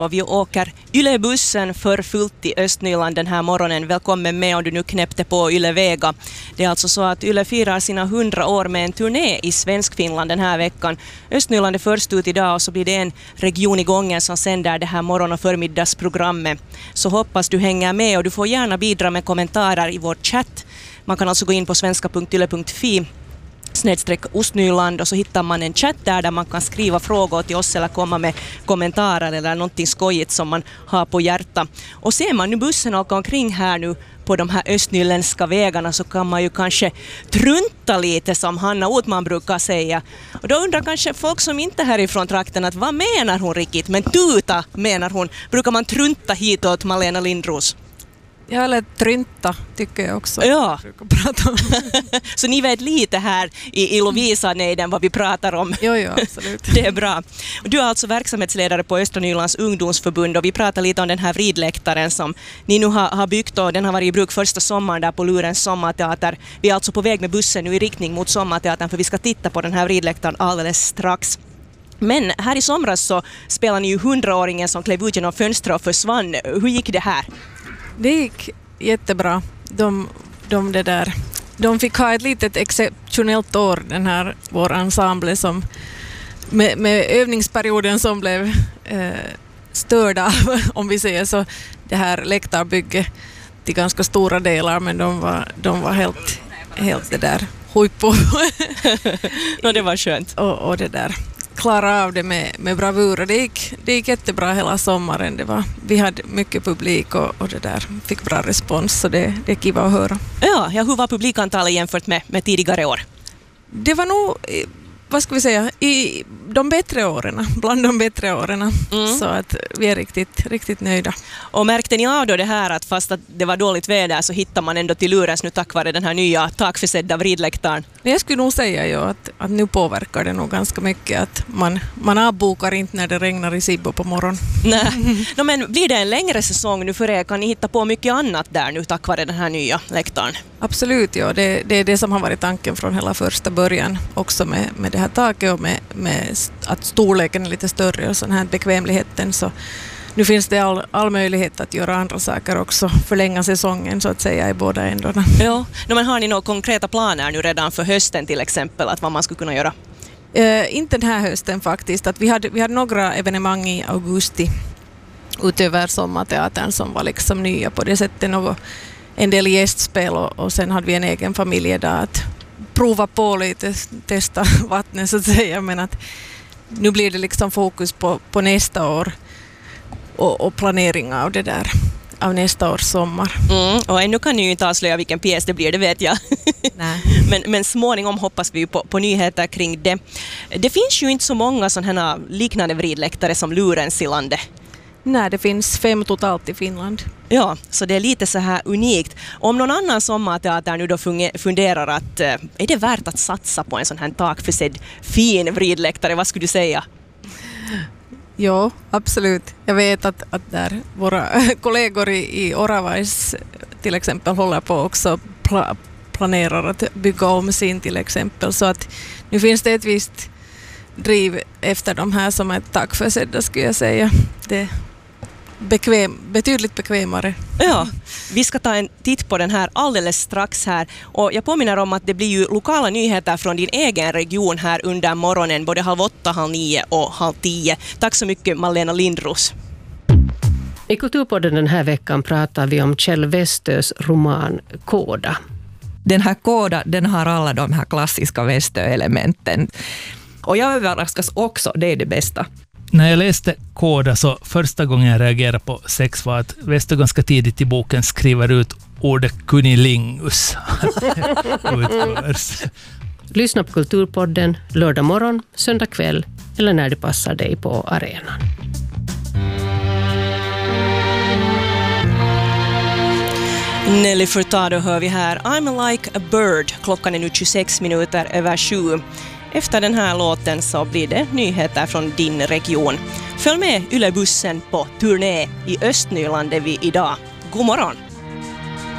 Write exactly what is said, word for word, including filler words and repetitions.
Och vi åker Yle-bussen för fullt i Östnyland den här morgonen. Välkommen med om du nu knäppte på Yle Vega. Det är alltså så att Yle firar sina hundra år med en turné i Svenskfinland den här veckan. Östnyland är först ut idag och så blir det en region i gången som sänder det här morgon- och förmiddagsprogrammet. Så hoppas du hänger med och du får gärna bidra med kommentarer i vår chatt. Man kan alltså gå in på svenska punkt yle punkt fi snedstreck Ostnyland och så hittar man en chatt där, där man kan skriva frågor till oss eller komma med kommentarer eller någonting skojigt som man har på hjärta. Och ser man nu bussen åka omkring här nu på de här östnyländska vägarna så kan man ju kanske trunta lite som Hanna Otman brukar säga. Och då undrar kanske folk som inte är härifrån trakten att vad menar hon riktigt? Men tuta menar hon. Brukar man trunta hitåt, Malena Lindros? Ja, eller trynta tycker jag också. Ja. Jag prata om. Så ni vet lite här i, i Lovisa-nejden vad vi pratar om. Jo, jo, absolut. Det är bra. Du är alltså verksamhetsledare på Östra Nylands ungdomsförbund och vi pratar lite om den här vridläktaren som ni nu har, har byggt och den har varit i bruk första sommaren där på Lurens sommarteater. Vi är alltså på väg med bussen nu i riktning mot sommarteatern för vi ska titta på den här vridläktaren alldeles strax. Men här i somras så spelade ni ju hundraåringen som klev ut genom fönstret och försvann. Hur gick det här? Det gick jättebra. De, de, det där, de fick ha ett litet exceptionellt år, den här vår ensemble som med, med övningsperioden som blev eh, störd av, om vi säger så, det här läktarbygget till ganska stora delar, men de var, de var helt, helt det där huippo. No, det var skönt. och, och det där. Klara av det med, med bravur och det gick, det gick jättebra hela sommaren. Det var, vi hade mycket publik och, och det där fick bra respons så det, det är kiva att höra. Ja, ja, hur var publikantalet jämfört med, med tidigare år? Det var nog, vad ska vi säga, i de bättre åren, bland de bättre åren. Mm. Så att vi är riktigt, riktigt nöjda. Och märkte ni av då det här att fast att det var dåligt väder så hittar man ändå till Lurens nu tack vare den här nya takförsedda vridläktaren? Jag skulle nog säga ju att, att nu påverkar det nog ganska mycket att man, man avbokar inte när det regnar i Sibbo på morgon. Nej, no, men blir det en längre säsong nu för er? Kan ni hitta på mycket annat där nu tack vare den här nya läktaren? Absolut, ja. Det, det är det som har varit tanken från hela första början också med, med det här taket och med, med att storleken är lite större och sån här bekvämligheten, så nu finns det all, all möjlighet att göra andra saker också, förlänga säsongen så att säga i båda ändarna. Ja, no, men har ni några konkreta planer nu redan för hösten till exempel, att vad man skulle kunna göra? Eh, inte den här hösten faktiskt, att vi hade, vi hade några evenemang i augusti utöver sommarteatern som var liksom nya på det sättet, något, en del gästspel och, och sen hade vi en egen familjedag att prova på lite, testa vattnet så att säga, men att nu blir det liksom fokus på, på nästa år och, och planering av det där, av nästa års sommar. Mm, och ännu kan ni ju inte avslöja vilken pjäs det blir, det vet jag. Nej. men, men småningom hoppas vi ju på, på nyheter kring det. Det finns ju inte så många sådana liknande vridläktare som Lurens i landet. Nej, det finns fem totalt i Finland. Ja, så det är lite så här unikt. Om någon annan sommarteater nu då funderar att är det värt att satsa på en sån här takförsedd fin vridläktare, vad skulle du säga? Ja, absolut. Jag vet att, att där våra kollegor i, i Oravais till exempel håller på också pla, planerar att bygga om sin till exempel, så att nu finns det ett visst driv efter de här som är takförsedda skulle jag säga. Det Bekväm, betydligt bekvämare. Ja, vi ska ta en titt på den här alldeles strax här. Och jag påminner om att det blir ju lokala nyheter från din egen region här under morgonen, både halv åtta, halv nio och halv tio. Tack så mycket Malena Lindros. I Kulturpodden den här veckan pratar vi om Kjell Westös roman Kåda. Den här Kåda, den har alla de här klassiska Westö-elementen. Och jag överraskas också, det är det bästa. När jag läste Kåda så första gången jag reagerade på sex var att Westö ganska tidigt i boken skriver ut ordet kunilingus. Lyssna på Kulturpodden lördag morgon, söndag kväll eller när det passar dig på arenan. Nelly Furtado hör vi här. I'm like a bird. Klockan är nu tjugosex minuter över sju. Efter den här låten så blir det nyheter från din region. Följ med Yle-bussen på turné i Östnyland är vi idag. God morgon!